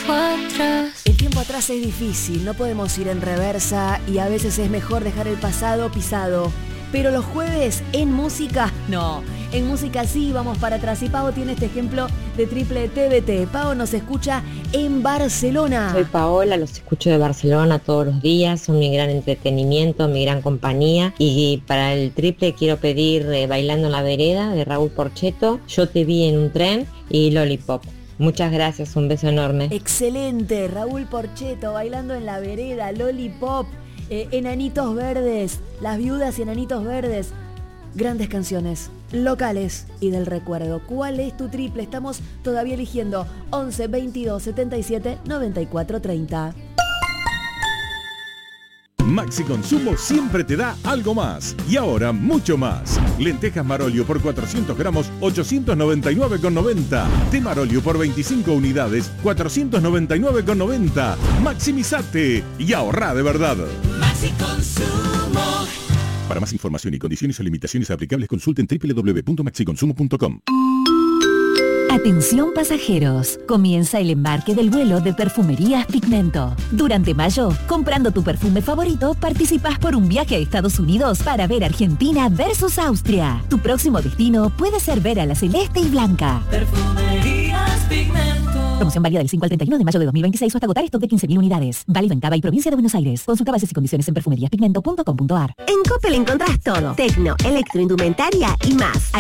atrás. El tiempo atrás es difícil, no podemos ir en reversa y a veces es mejor dejar el pasado pisado. Pero los jueves en música, no. En música sí, vamos para atrás. Y Pau tiene este ejemplo de triple TBT. Pau nos escucha en Barcelona. Soy Paola, los escucho de Barcelona todos los días. Son mi gran entretenimiento, mi gran compañía. Y para el triple quiero pedir Bailando en la vereda de Raúl Porchetto, Yo te vi en un tren y Lollipop. Muchas gracias, un beso enorme. Excelente, Raúl Porchetto, Bailando en la vereda, Lollipop, Enanitos Verdes, Las Viudas y Enanitos Verdes. Grandes canciones, locales y del recuerdo. ¿Cuál es tu triple? Estamos todavía eligiendo 11 22 77 94 30. Maxi Consumo siempre te da algo más. Y ahora mucho más. Lentejas Marolio por 400 gramos, 899,90. Té Marolio por 25 unidades, 499,90. Maximizate y ahorrá de verdad. Maxi Consumo. Para más información y condiciones o limitaciones aplicables, consulten www.maxiconsumo.com. Atención pasajeros, comienza el embarque del vuelo de Perfumerías Pigmento. Durante mayo, comprando tu perfume favorito, participas por un viaje a Estados Unidos para ver Argentina versus Austria. Tu próximo destino puede ser ver a la celeste y blanca. Perfumerías Pigmento. Promoción válida del 5 al 31 de mayo de 2026 o hasta agotar stock de 15.000 unidades. Válido en Cava y Provincia de Buenos Aires. Consulta bases y condiciones en perfumeríaspigmento.com.ar. En Coppel encontrás todo. Tecno, electroindumentaria y más.